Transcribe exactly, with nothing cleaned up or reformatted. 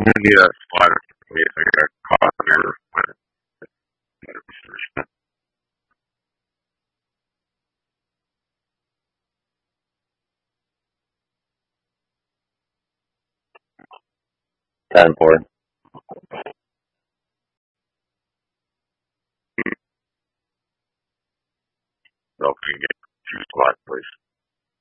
I'm gonna need a slider for me if I get caught on there when it's ten four. okay, get two slides, please.